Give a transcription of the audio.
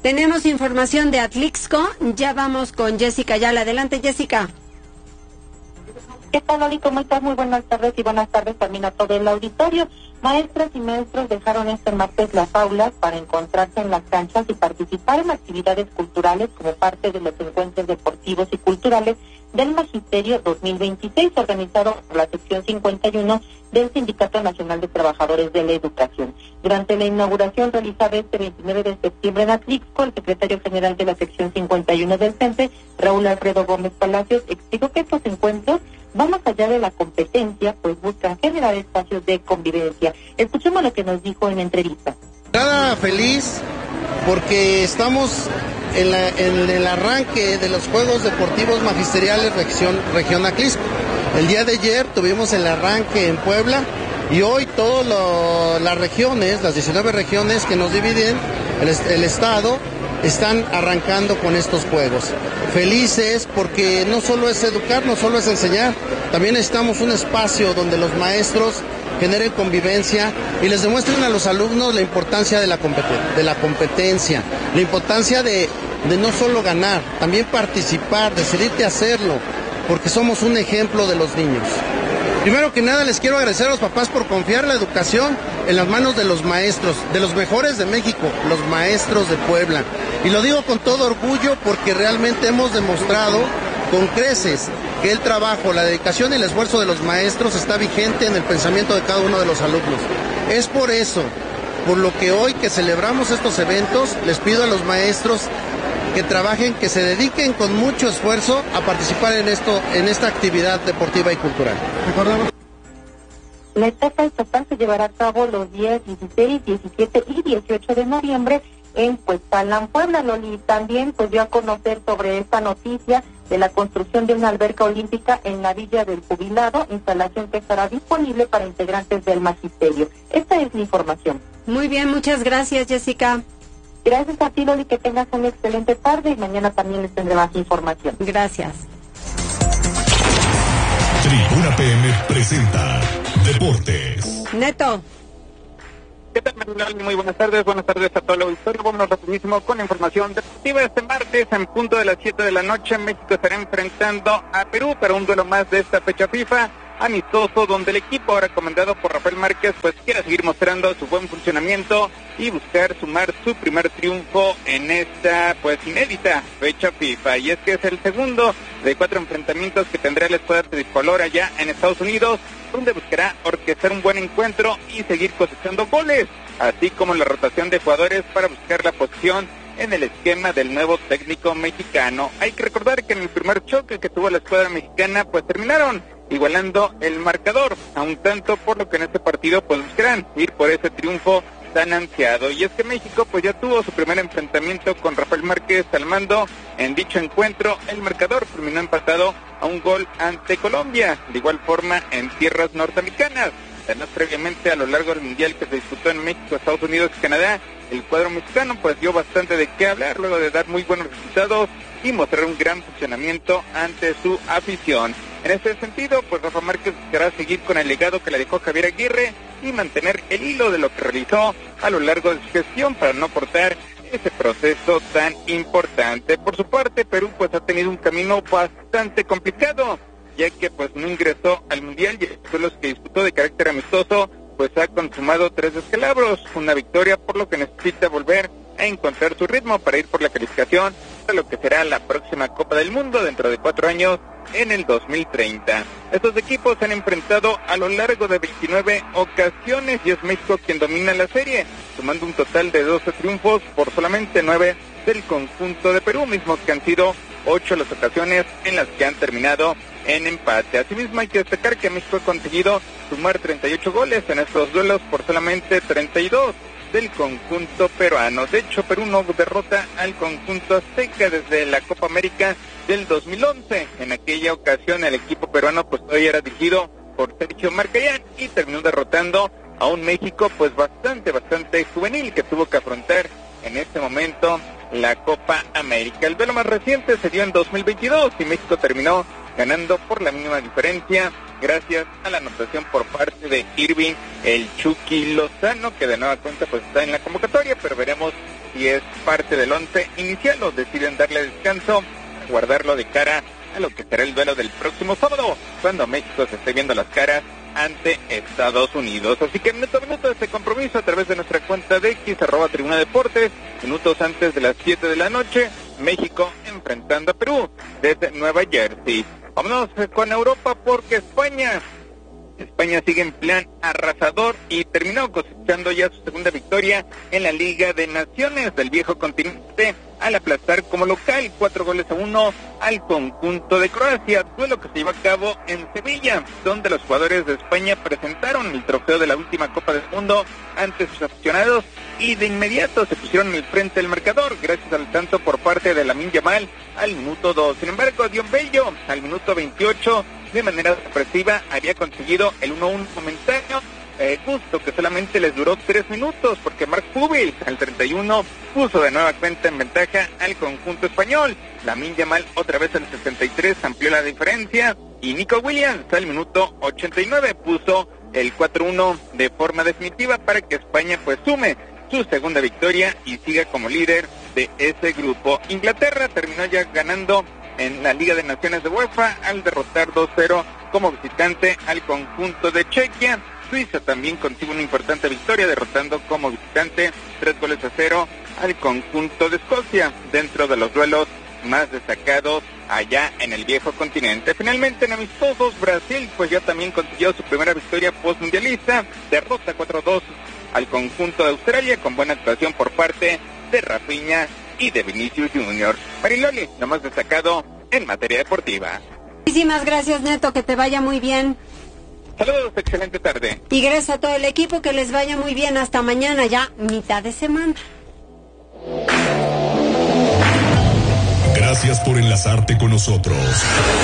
Tenemos información de Atlixco, ya vamos con Jessica Ayala. Adelante, Jessica. ¿Qué tal, Loli? ¿Cómo estás? Muy buenas tardes y buenas tardes también a todo el auditorio. Maestras y maestros dejaron este martes las aulas para encontrarse en las canchas y participar en actividades culturales como parte de los encuentros deportivos y culturales del Magisterio 2026, organizado por la sección 51 del Sindicato Nacional de Trabajadores de la Educación. Durante la inauguración realizada este 29 de septiembre en Atlixco, el secretario general de la sección 51 del CENTE, Raúl Alfredo Gómez Palacios, explicó que estos encuentros van más allá de la competencia, pues buscan generar espacios de convivencia. Escuchemos lo que nos dijo en entrevista. Nada feliz porque estamos en el arranque de los Juegos Deportivos Magisteriales Región Atlixco. El día de ayer tuvimos el arranque en Puebla y hoy todas las regiones, las 19 regiones que nos dividen el estado, están arrancando con estos juegos. Felices porque no solo es educar, no solo es enseñar, también necesitamos un espacio donde los maestros generen convivencia y les demuestren a los alumnos la importancia de la competencia, la importancia de no solo ganar, también participar, decidirte a hacerlo, porque somos un ejemplo de los niños. Primero que nada les quiero agradecer a los papás por confiar la educación en las manos de los maestros, de los mejores de México, los maestros de Puebla. Y lo digo con todo orgullo porque realmente hemos demostrado con creces que el trabajo, la dedicación y el esfuerzo de los maestros está vigente en el pensamiento de cada uno de los alumnos. Es por eso, por lo que hoy que celebramos estos eventos, les pido a los maestros que trabajen, que se dediquen con mucho esfuerzo a participar en esta actividad deportiva y cultural. La etapa estatal se llevará a cabo los días 16, 17 y 18 de noviembre en Cuetzalan, Puebla. Loli también pues dio a conocer sobre esta noticia de la construcción de una alberca olímpica en la Villa del Jubilado, instalación que estará disponible para integrantes del magisterio. Esta es la información. Muy bien, muchas gracias, Jessica. Gracias a ti, Loli, que tengas una excelente tarde y mañana también les tendré más información. Gracias. Tribuna PM presenta Deportes. Neto. ¿Qué tal, Manuel? Muy buenas tardes a todo el auditorio. Vámonos rapidísimo con la información deportiva. Este martes, en punto de las 7 de la noche, México estará enfrentando a Perú para un duelo más de esta fecha FIFA, amistoso, donde el equipo ahora comandado por Rafael Márquez pues quiere seguir mostrando su buen funcionamiento y buscar sumar su primer triunfo en esta pues inédita fecha FIFA. Y es que es el segundo de 4 enfrentamientos que tendrá la escuadra tricolor allá en Estados Unidos, donde buscará orquestar un buen encuentro y seguir cosechando goles, así como la rotación de jugadores para buscar la posición en el esquema del nuevo técnico mexicano. Hay que recordar que en el primer choque que tuvo la escuadra mexicana pues terminaron igualando el marcador a un tanto, por lo que en este partido pues buscarán ir por ese triunfo tan ansiado. Y es que México pues ya tuvo su primer enfrentamiento con Rafael Márquez al mando. En dicho encuentro el marcador terminó empatado a un gol ante Colombia. De igual forma en tierras norteamericanas, además previamente a lo largo del mundial que se disputó en México, Estados Unidos y Canadá, el cuadro mexicano pues dio bastante de qué hablar luego de dar muy buenos resultados y mostrar un gran funcionamiento ante su afición. En este sentido, pues Rafa Márquez buscará seguir con el legado que le dejó Javier Aguirre y mantener el hilo de lo que realizó a lo largo de su gestión para no cortar ese proceso tan importante. Por su parte, Perú pues ha tenido un camino bastante complicado, ya que pues no ingresó al mundial y después los que disputó de carácter amistoso pues ha consumado 3 descalabros, una victoria, por lo que necesita volver a encontrar su ritmo para ir por la calificación de lo que será la próxima Copa del Mundo dentro de 4 años en el 2030. Estos equipos se han enfrentado a lo largo de 29 ocasiones y es México quien domina la serie, sumando un total de 12 triunfos por solamente 9 del conjunto de Perú, mismos que han sido 8 las ocasiones en las que han terminado en empate. Asimismo hay que destacar que México ha conseguido sumar 38 goles en estos duelos por solamente 32 del conjunto peruano. De hecho, Perú no derrota al conjunto azteca desde la Copa América del 2011. En aquella ocasión el equipo peruano pues todavía era dirigido por Sergio Marcayán y terminó derrotando a un México pues bastante juvenil que tuvo que afrontar en este momento la Copa América. El duelo más reciente se dio en 2022 y México terminó ganando por la mínima diferencia gracias a la anotación por parte de Irving el Chucky Lozano, que de nueva cuenta pues está en la convocatoria, pero veremos si es parte del 11 inicial o deciden darle descanso, guardarlo de cara a lo que será el duelo del próximo sábado, cuando México se esté viendo las caras ante Estados Unidos. Así que minuto a minuto este compromiso a través de nuestra cuenta de X, @Tribuna Deportes, minutos antes de las 7 de la noche, México enfrentando a Perú desde Nueva Jersey. Vámonos con Europa porque España sigue en plan arrasador y terminó cosechando ya su segunda victoria en la Liga de Naciones del viejo continente al aplastar como local 4-1 al conjunto de Croacia, duelo que se llevó a cabo en Sevilla, donde los jugadores de España presentaron el trofeo de la última Copa del Mundo ante sus aficionados y de inmediato se pusieron en el frente del marcador gracias al tanto por parte de Lamine Yamal al minuto 2. Sin embargo, Dion Bello al minuto 28 de manera sorpresiva había conseguido el 1-1 momentáneo, justo que solamente les duró 3 minutos porque Marc Pubil al 31 puso de nueva cuenta en ventaja al conjunto español. Lamine Yamal otra vez al 63 amplió la diferencia y Nico Williams al minuto 89 puso el 4-1 de forma definitiva para que España pues sume su segunda victoria y siga como líder de ese grupo. Inglaterra terminó ya ganando en la Liga de Naciones de UEFA al derrotar 2-0 como visitante al conjunto de Chequia. Suiza también consigue una importante victoria derrotando como visitante 3-0 al conjunto de Escocia dentro de los duelos más destacados allá en el viejo continente. Finalmente en amistosos, Brasil pues ya también consiguió su primera victoria postmundialista, derrota 4-2 al conjunto de Australia con buena actuación por parte de Rafinha y de Vinicius Junior. Mariloli, lo más destacado en materia deportiva. Muchísimas gracias, Neto, que te vaya muy bien. Saludos, excelente tarde. Y gracias a todo el equipo, que les vaya muy bien. Hasta mañana, ya mitad de semana. Gracias por enlazarte con nosotros.